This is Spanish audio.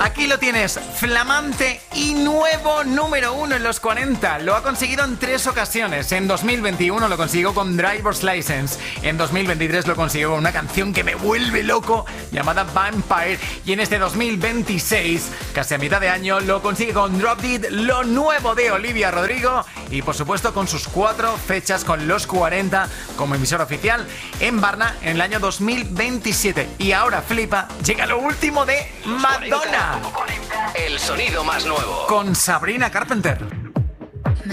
Aquí lo tienes, flamante y nuevo número 1 en los 40. Lo ha conseguido en 3 ocasiones. En 2021 lo consiguió con Driver's License. En 2023 lo consiguió con una canción que me vuelve loco llamada Vampire. Y en este 2026, casi a mitad de año, lo consigue con Drop Dead, lo nuevo de Olivia Rodrigo. Y por supuesto con sus 4 fechas con los 40 como emisora oficial en Varna en el año 2027. Y ahora flipa, llega lo último de Madonna. El sonido más nuevo. Con Sabrina Carpenter.